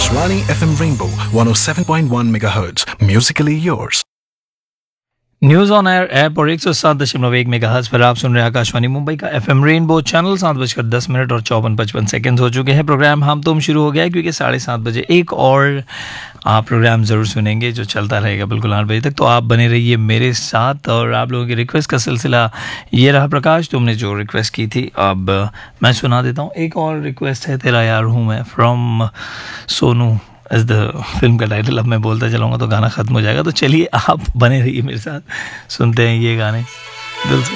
Akashvani FM Rainbow 107.1 MHz. Musically yours. News on air app और 107.1 megahertz पर आप सुन रहे हैं आकाशवाणी मुंबई का एफएम रेनबो चैनल। 7:10 और 54-55 हो चुके हैं। प्रोग्राम हम तुम शुरू हो गया है क्योंकि 7:30 बजे एक और आप प्रोग्राम ज़रूर सुनेंगे जो चलता रहेगा बिल्कुल 8 बजे तक। तो आप बने रहिए मेरे साथ और आप लोगों की रिक्वेस्ट का सिलसिला ये रहा। प्रकाश, तुमने जो रिक्वेस्ट की थी अब मैं सुना देता हूँ। एक और रिक्वेस्ट है, तेरा यार हूँ मैं, from Sonu as the film का टाइटल। अब मैं बोलता चलाऊँगा तो गाना ख़त्म हो जाएगा। तो चलिए आप बने रहिए मेरे साथ, सुनते हैं ये गाने दिल से।